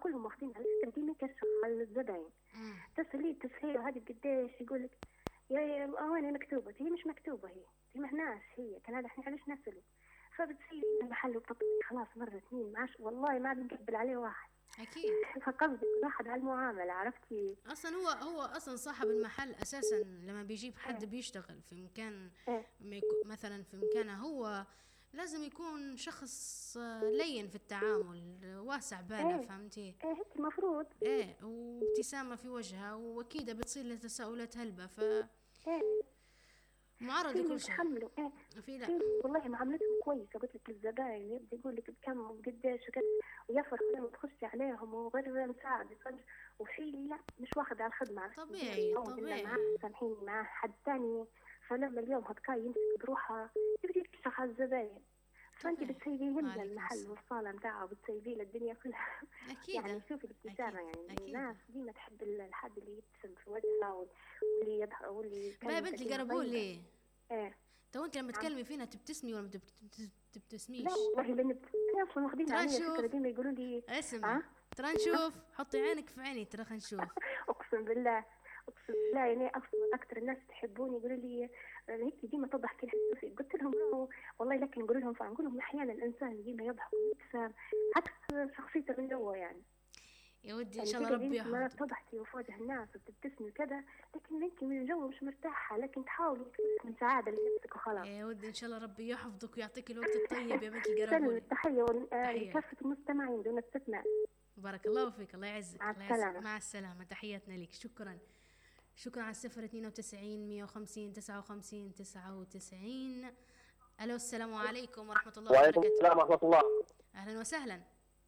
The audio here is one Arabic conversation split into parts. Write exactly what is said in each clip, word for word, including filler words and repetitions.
كلهم واخدين على فكرة ديما يكشف على الزباين. تسألي تسهيل هذه قديش يقول لك يا يا أواني مكتوبة، هي مش مكتوبة، هي هي مهناش، هي كان هذا احنا علاش نسأله. فبتصير المحل وبتطلع خلاص مرة اثنين معاش والله ما بنقبل عليه واحد. اكيد. فقصدي واحد على المعاملة، عرفتي؟ اصلا هو هو اصلا صاحب المحل اساسا لما بيجيب حد بيشتغل في مكان مثلا في مكانه هو لازم يكون شخص لين في التعامل، واسع باله، ايه فهمتي؟ ايه هيك المفروض. ايه، وابتسامة في وجهها، واكيد بتصير له تساؤلات هلبة، ف ايه معرض لكل شيء. يتحملوا ايه في لا والله معاملتهم كويسه. قلت لك الزباين يبدا يقول لك بكم وقديش وكذا ويفرح لما تخشي عليهم وغير مساعد، وفي لا مش واخد على الخدمه. طبيعي طبيعي سامحيني مع حد ثاني، فلما اليوم هتكاي يمسك بروحها يبدا يكشف على الزباين. فانت بتسيبيهم المحل والصاله نتاعه وبتسيبي له الدنيا كلها. اكيد. يعني شوفي الابتسامه، يعني أكيد. الناس ديما تحب الحد اللي يبتسم في وجهها واللي يضحك واللي ما بنت اللي قربوا لي. ايه تو انت لما تكلمي فينا تبتسمي ولا ما تبتسميش؟ لا والله لان اصلا واخدين عليا فكره ديما يقولوا لي اسمع أه؟ ترى نشوف حطي عينك في عيني ترى خلينا نشوف. اقسم بالله اقسم بالله يعني اصلا اكثر الناس تحبوني يقولوا لي هيك ديما تضحك الحسوسي. قلت لهم والله لكن نقول لهم فنقول لهم احيانا الانسان ديما يضحك ويبتسم عكس شخصيته من جوا. يعني يا ودي ان شاء الله ربي يحفظك. ما تضحكي في وجه الناس وبتبتسمي وكذا، لكن انت من جوا مش مرتاحه، لكن تحاولي من سعاده لنفسك وخلاص. يا ودي ان شاء الله ربي يحفظك ويعطيك الوقت الطيب يا بنت القرابولي. تحيه لكافه المستمعين دون استثناء. بارك الله فيك، الله يعزك. مع السلامه. مع السلامه، تحياتنا لك. شكرا شكرا على الصفر اثنين وتسعين مية وخمسين تسعة وخمسين تسعة وتسعين. الو السلام عليكم ورحمه الله وبركاته. وعليكم السلام ورحمه الله. اهلا وسهلا.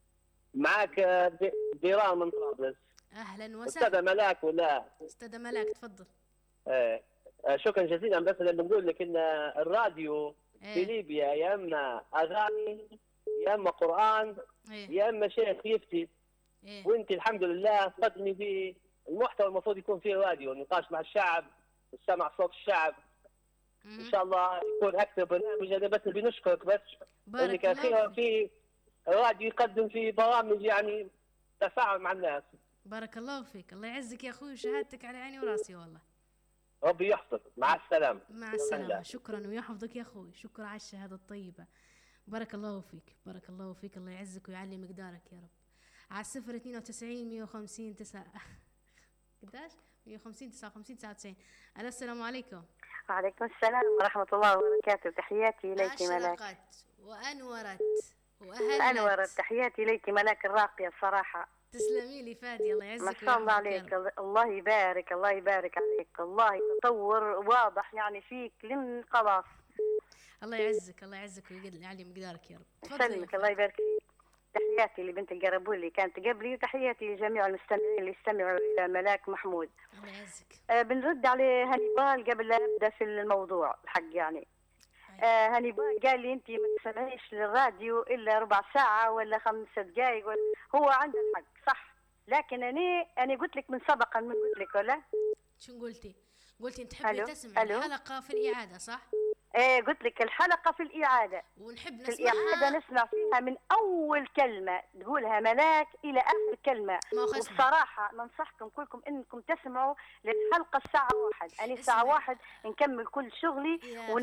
معك ديران من طرابلس. اهلا وسهلا. استاذ ملاك ولا استاذ ملاك تفضل. ايه شكرا جزيلا. بس اللي بنقول لك ان الراديو ايه؟ في ليبيا يا اما اغاني يا اما قران ايه؟ يا اما شيخ يفتي. ايه؟ وانت الحمد لله تقدمي في المحتوى المفروض يكون فيه راديو، نقاش مع الشعب، السمع صوت الشعب. مم. ان شاء الله يكون اكثر برنامج. انا بس بنشكرك بس بارك الله في الراديو يقدم في برامج يعني تفاعل مع الناس. بارك الله فيك، الله يعزك يا اخوي، وشهادتك على عيني وراسي والله. ربي يحفظك. مع السلامه. مع السلامه. شكرا ويحفظك يا اخوي، شكرا على الشهاده الطيبه. بارك الله فيك، بارك الله فيك، الله يعزك ويعلي مقدارك يا رب. على الصفر اثنين وتسعين مية وخمسين تسعة قداش مية وخمسين تسعة وخمسين تسعة وتسعين. الو السلام عليكم. وعليكم السلام ورحمه الله وبركاته. تحياتي اليك ملاك. أشرقت وانورت واهلت. انورت. تحياتي اليك ملاك الراقيه الصراحه. تسلمي لي فادي، الله يعزك. ما شاء الله عليك، الله يبارك، الله يبارك عليك، الله تطور واضح يعني فيك لين خلاص. الله يعزك، الله يعزك ويعلي مقدارك يا رب. تسلمك، الله يبارك فيك. تحياتي لبنت القرابولي اللي كانت قبلي، وتحياتي لجميع المستمعين اللي استمعوا الى ملاك محمود. الله يعزك. آه بنرد على هانيبال قبل لا نبدا في الموضوع الحق. يعني آه هانيبال قال لي انت ما تسمعيش للراديو الا ربع ساعه ولا خمس دقائق. هو عنده الحق صح، لكن انا انا قلت لك من سبقا، من قلت لك ولا شو قلتي؟ قلتي انت تحبي تسمعي الحلقه في الاعاده صح؟ ايه قلت لك الحلقه في الاعاده، ونحب نسمعها في الاعاده نسمع فيها من اول كلمه تقولها ملاك الى اخر كلمه. وبصراحه ننصحكم كلكم انكم تسمعوا للحلقه الساعه واحد. انا الساعه واحد نكمل كل شغلي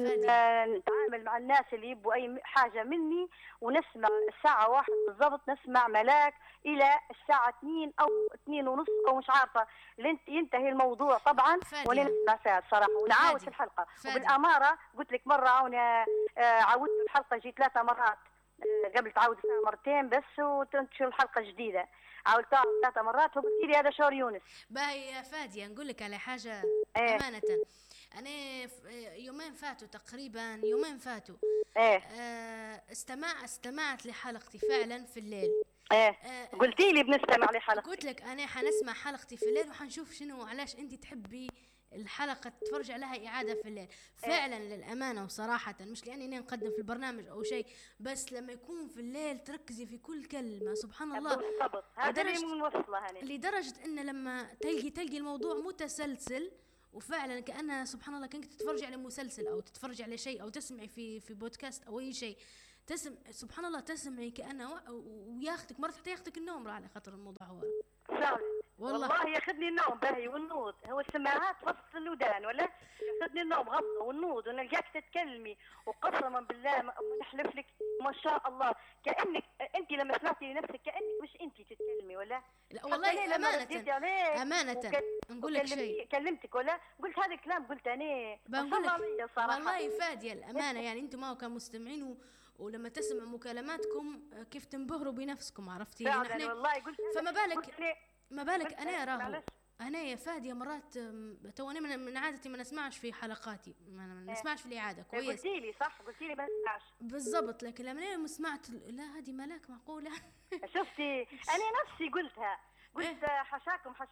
ونتعامل مع الناس اللي يبوا اي حاجه مني، ونسمع الساعه واحد بالضبط نسمع ملاك الى الساعه اثنين او اثنين ونص او مش عارفه لين ينتهي الموضوع طبعا، ونسمع فيها الصراحه ونعاود في الحلقه. وبالاماره قلت لك مره وانا عاودت الحلقه جي ثلاثه مرات قبل تعاود فيها مرتين بس وتنتشر الحلقه جديده. عاودتها ثلاثه مرات وقلت لي هذا شهر يونس. باهي يا فاديه نقول لك على حاجه ايه؟ امانه انا يومين فاتوا تقريبا يومين فاتوا ايه آه استمع استمعت لحلقتي فعلا في الليل. ايه آه قلتي لي بنستمع لحلقتي. قلت لك انا حنسمع حلقتي في الليل وحنشوف شنو علاش انت تحبي الحلقة تتفرج عليها إعادة في الليل. فعلا إيه؟ للأمانة وصراحة مش لأني نقدم في البرنامج أو شيء، بس لما يكون في الليل تركزي في كل كلمة سبحان الله. هذا اللي موصله هني لدرجة إن لما تلقي تلقي الموضوع متسلسل، وفعلا كأنها سبحان الله كأنك تتفرج على مسلسل أو تتفرج على شيء أو تسمعي في في بودكاست أو أي شيء. تسم سبحان الله تسمعي كأنه وياخذك مرات حتى ياخذك النوم على خاطر الموضوع هو فعلا والله, والله ياخذني النوم باهي والنوض. هو السماعات وسط الودان ولا ياخذني النوم غمضه والنوض ونلقاك تتكلمي وقسما بالله ما نحلف لك ما شاء الله كأنك انت لما سمعتي نفسك كأنك مش انت تتكلمي ولا لا والله امانه امانه نقول لك شيء كلمتك ولا قلت هذا الكلام قلت انا بقول لك والله فاديه الامانه يعني انتم ما كمستمعين و... ولما تسمع مكالماتكم كيف تنبهروا بنفسكم عرفتي فعلا والله قلت فما بالك ما بالك انا راهو انا يا فاديه مرات توني من, من عادتي ما نسمعش في حلقاتي ما نسمعش في الاعاده كويس قلتي لي صح قلتي لي ما نسمعش بالضبط لكن لما سمعت لا هذه ملاك معقوله شفتي انا نفسي قلتها قلت حشاكم حشا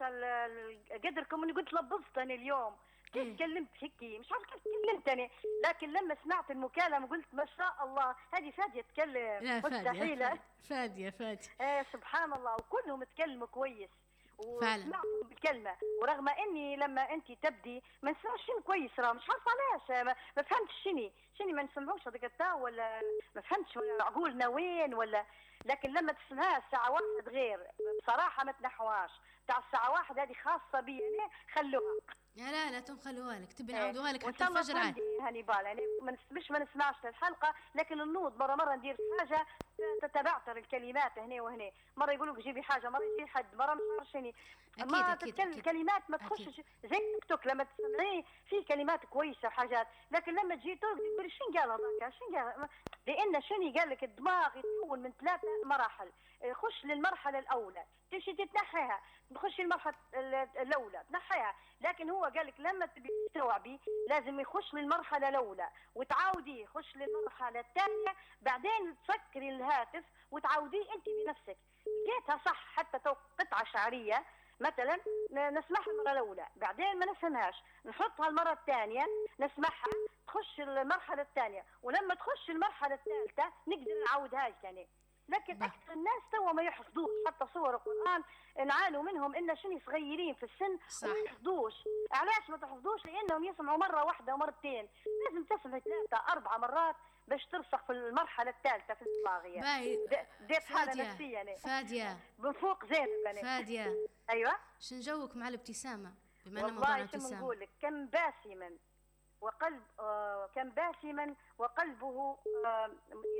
قدركم اني قلت لبضت انا اليوم كيف تكلمت هيك مش عارفه كيف تكلمت انا لكن لما سمعت المكالمه قلت ما شاء الله هذه فاديه تتكلم مستحيله فاديه فاديه ايه سبحان الله وكلهم تكلموا كويس وسمعتوا بالكلمه ورغم اني لما انت تبدي ما نسمعش شنو كويس راه مش عارفه علاش ما, ما فهمتش شنو شنو ما نسمعوش هذاك التاو ولا ما فهمتش ولا عقولنا وين ولا لكن لما تسمعها الساعه واحد غير بصراحه ما تنحوهاش تاع الساعه واحد هذه خاصه بي انا خلوها لا لا لا تنخلوها لك تبي نعودوها لك حتى الفجر عادي هاني بال يعني مش ما نسمعش الحلقه لكن النوض مره مره ندير حاجه تتبعتر الكلمات هنا وهنا مره يقولوا لك جيبي حاجه مره يجي حد مره مش عارف شنو ما تتكلم الكلمات ما تخشش زي تيك توك لما تسمعيه في كلمات كويسه وحاجات لكن لما تجي تقول شنو قال هذاك شنو قال لان شنو قال لك الدماغ يتكون من ثلاثه مراحل خش للمرحله الاولى تمشي تتنحيها تخشي المرحله الاولى تنحيها لكن هو قال لك لما تبي تستوعبي لازم يخش للمرحله الاولى وتعاودي يخش للمرحله الثانيه بعدين تسكري الهاتف وتعاوديه انت بنفسك لقيتها صح حتى تو قطعه شعريه مثلا نسمعها المره الاولى بعدين ما نفهمهاش نحطها المره الثانيه نسمعها تخش المرحله الثانيه ولما تخش المرحله الثالثه نقدر نعاودها ثاني لكن اكثر الناس توا ما يحفظوش حتى صور القران نعانوا منهم ان شنو صغيرين في السن وما يحفظوش علاش ما تحفظوش لانهم يسمعوا مره واحده ومرتين لازم تسمع ثلاثه اربع مرات باش ترسخ في المرحله الثالثه في الدماغيه ديت حاله نفسيه يعني فاديه بنفوق زين يعني فاديه ايوه شن جوك مع الابتسامه بما ان موضوع الابتسامه والله نقول لك كم باسما وقلب آه كم باسما وقلبه آه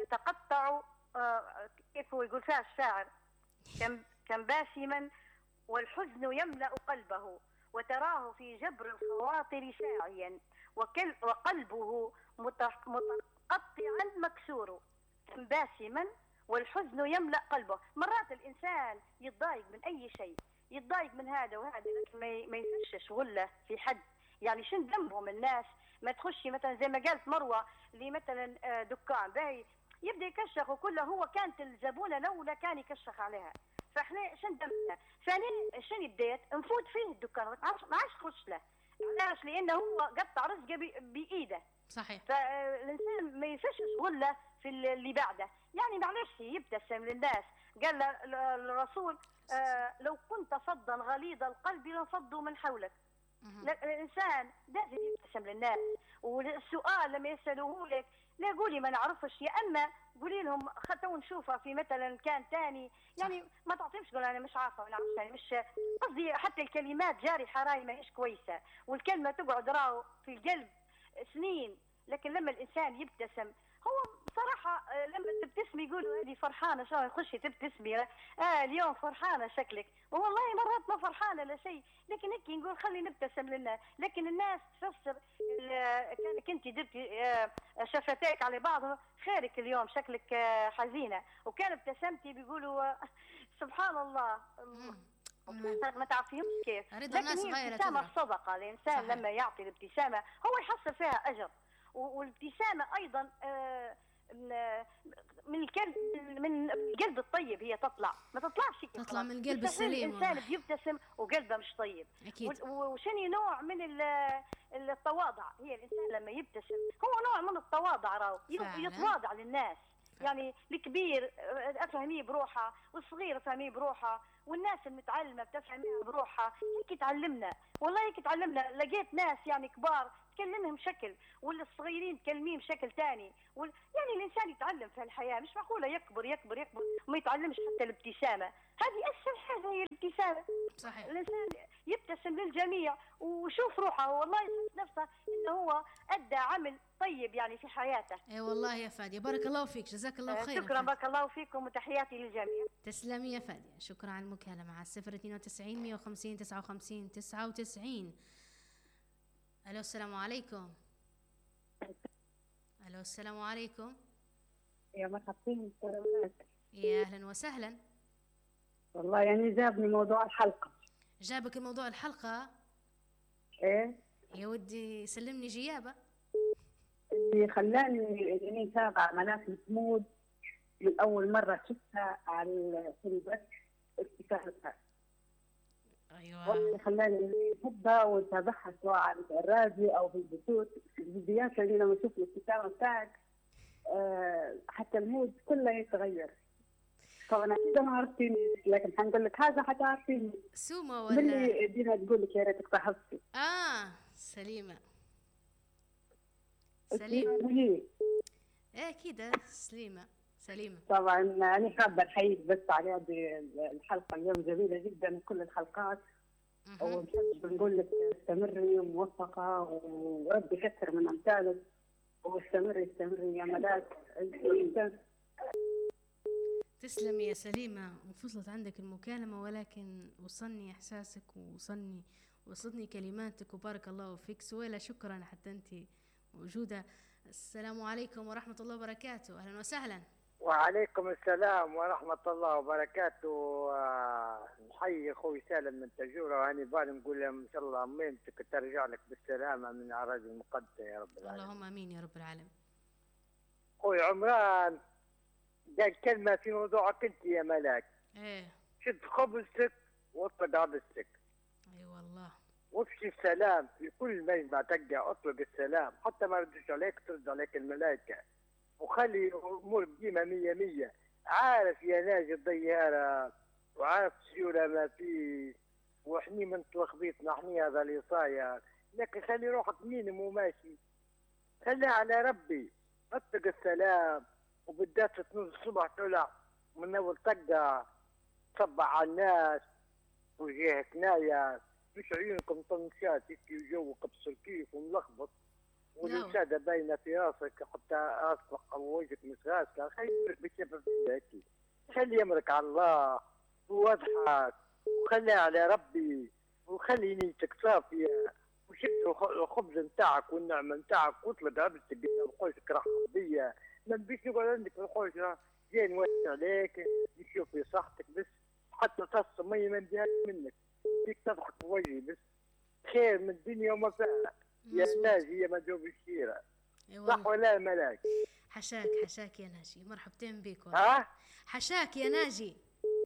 يتقطع آه كيف هو يقول فيها الشاعر كم كم باسما والحزن يملأ قلبه وتراه في جبر الخواطر ساعيا وقلبه متقطعا مكسور كم باسما والحزن يملأ قلبه مرات الإنسان يتضايق من أي شيء يتضايق من هذا وهذا لكن ما يفشش غله في حد يعني شن ذنبهم الناس ما تخشي مثلا زي ما قالت مروه اللي مثلا دكان باهي يبدا يكشخ وكله هو كانت الزبونه الاولى كان يكشخ عليها فاحنا شن ذنبنا ثانيا شن بديت نفوت فيه الدكان ما عادش نخش له علاش لانه هو قطع رزقه بايده صحيح فالانسان ما يفشش غله في اللي بعده يعني معلش يبتسم للناس قال الرسول آه لو كنت فظا غليظ القلب لانفضوا من حولك الانسان لازم يبتسم للناس والسؤال لما يسالوه لك لا قولي ما نعرفش يا اما قولي لهم خطوا نشوفها في مثلا كان ثاني يعني ما تعطيش تقول انا مش عارفه ولا يعني مش قصدي حتى الكلمات جارحه راي ما هيش كويسه والكلمه تقعد راو في القلب سنين لكن لما الانسان يبتسم هو بصراحة لما تبتسمي يقولوا هذه فرحانة شو يخشي تبتسمي اه اليوم فرحانة شكلك والله مرات ما فرحانة لا شيء لكن هيك نقول خلي نبتسم للناس لكن الناس تفسر كانك انت درتي اه شفتيك على بعض خيرك اليوم شكلك اه حزينة وكان ابتسمتي بيقولوا سبحان الله ما تعرفيهمش كيف لكن هي ابتسامة صدقة الإنسان لما يعطي الابتسامة هو يحصل فيها أجر والابتسامة أيضا من القلب من القلب الطيب هي تطلع ما تطلعش تطلع من القلب السليم الإنسان بيبتسم وقلبه مش طيب أكيد وشني نوع من التواضع هي الإنسان لما يبتسم هو نوع من التواضع راهو يتواضع للناس يعني الكبير افهميه بروحه والصغير افهميه بروحه والناس المتعلمه بتفهم بروحها هيك تعلمنا، والله هيك تعلمنا. لقيت ناس يعني كبار تكلمهم بشكل، والصغيرين تكلمين بشكل ثاني، وال... يعني الانسان يتعلم في الحياه، مش معقوله يكبر يكبر يكبر وما يتعلمش حتى الابتسامه. هذه اسهل حاجه هي الابتسامه. صحيح. الانسان يبتسم للجميع ويشوف روحه، والله يحس نفسه انه هو ادى عمل طيب يعني في حياته. اي والله يا فاديه، بارك الله فيك، جزاك الله خير. شكرا، بارك الله فيكم وتحياتي للجميع. تسلمي يا فاديه، شكرا على المكالمه على صفر اثنين وتسعين مية وخمسين تسعة وخمسين تسعة وتسعين. الو السلام عليكم. الو السلام عليكم. يا مرحبتين السلامات. يا اهلا وسهلا. والله يعني جابني موضوع الحلقه. جابك الموضوع الحلقه؟ ايه يا ودي سلمني جيابه. اللي خلاني اني اتابع ملاك محمود من اول مره شفتها على في البث استفادتها. ايوه. واللي خلاني احبها واتابعها سواء على الراديو او في البثوث، الفيديوهات اللي لما اشوف الابتسامه بتاعك أه حتى المود كله يتغير. طبعا اكيد ما عرفتيني، لكن حنقول لك حاجه حتعرفيني. سومه ولا اللي دينا تقول لك يا ريتك صاحبتي. اه سليمه. سليمه. ايه كده سليمه سليمه. طبعا انا حابه احييك بس على هذه الحلقه اليوم، جميله جدا كل الحلقات. ونحب نقول لك استمري موفقه وربي يكثر من امثالك، واستمري استمري يا ملاك. تسلمي يا سليمة. وفصلت عندك المكالمة ولكن وصلني إحساسك ووصلني وصلتني كلماتك، وبارك الله فيك. سويلة شكرا حتى أنت موجودة. السلام عليكم ورحمة الله وبركاته. أهلا وسهلا. وعليكم السلام ورحمة الله وبركاته. نحيي أخوي سالم من تجورة، وهاني بالي نقول له إن شاء الله أمينتك ترجع لك بالسلامة من أراضي المقدسة يا رب العالمين. اللهم آمين يا رب العالمين. أخوي عمران قال كلمة في موضوعك أنت يا ملاك. إيه. شد خبزك واطلق عبستك. أي أيوة والله. وافشي السلام في كل مجمع تلقى، اطلق السلام حتى ما ردش عليك ترد عليك الملائكة، وخلي الأمور ديما مية مية. عارف يا ناجي الضيارة وعارف سيولة ما فيه، وحني من تلخبيطنا حني هذا اللي صاير، لكن خلي روحك مين مو ماشي، خليها على ربي. اطلق السلام، وبالذات تنوز الصبح طلع من اول طقه تصبح على الناس وجهك نايا، مش عيونكم طنشات هيك وجوك بسلكيك وملخبط والوسادة باينه في راسك حتى اصبح وجهك مش غاسله. خليك بالشفافيه هيك، خلي امرك على الله واضحك، وخليها على ربي، وخلي نيتك صافيه، وشد الخبز نتاعك والنعمه نتاعك واطلق عبستك قدام خوشك رحب بيا. ما نبيش نقعد عندك في الحوش جاي نوسع عليك نشوف في صحتك بس، حتى تص مية ما نديهاش منك، فيك تضحك بوجهي بس، خير من الدنيا وما فيها يا ناجي يا مجوب الشيرة. صح ولا يا ملاك؟ حشاك حشاك يا ناجي، مرحبتين بك والله. ها؟ حشاك يا ناجي.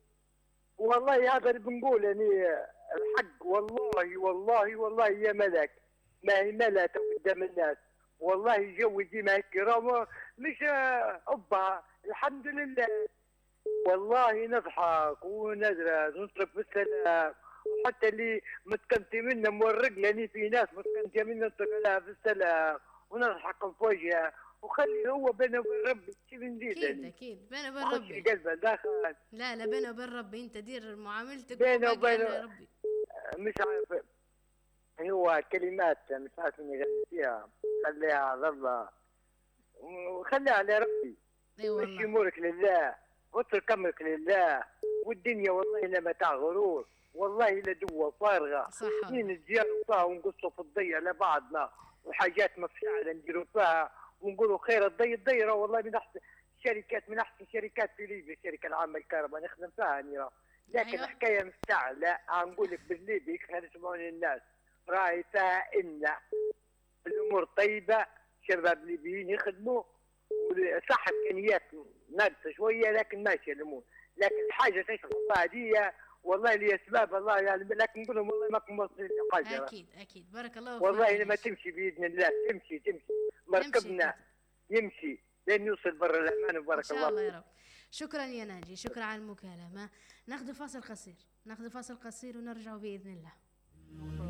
والله هذا اللي بنقول يعني الحق، والله والله والله يا ملاك ما هي ملاك قدام الناس، والله جو ديما هيك راهو مش أبها الحمد لله. والله نضحك وندرس ونطلب بالسلام، وحتى اللي متكنتي منا مورق لاني في ناس متكنتي منا نطلق لها بالسلام ونضحك في وجهها، وخلي هو بينه وبين ربي شي بنزيد. اكيد اكيد بينه وبين ربي. قلبه داخل. لا لا بينه وبين ربي، انت دير معاملتك بينه وبين ربي. مش عارف هو كلمات مش عارف اني فيها، خليها على الله وخليها على ربي. اي والله. مشي امورك لله واترك امرك لله، والدنيا والله لا متاع غرور، والله لا دوه فارغه. صح. نتجاروا فيها ونقصوا في الضي على بعضنا، وحاجات مفشعله نديروا فيها ونقولوا خير الضي الضيره، والله من احسن الشركات من احسن شركات في ليبيا الشركه العامه للكهرباء نخدم فيها اني، لكن أيوة. حكايه مفتعله نقول لك بالليبي خلينا يسمعوني الناس، راهي فيها ان الامور طيبه، شباب ليبيين يخدموا، صح امكانيات ناقصه شويه لكن ماشيه الامور، لكن الحاجه تشغل الله هديه والله لي اسباب الله يعني، لكن نقول لهم والله ماكم موصلين حاجه. اكيد اكيد بارك الله فيك. والله لما تمشي باذن الله تمشي تمشي مركبنا يمشي لين يوصل بر الامان وبارك الله. ان شاء الله يا رب. شكرا يا ناجي، شكرا على المكالمة. ناخذ فاصل قصير، ناخذ فاصل قصير ونرجع بإذن الله.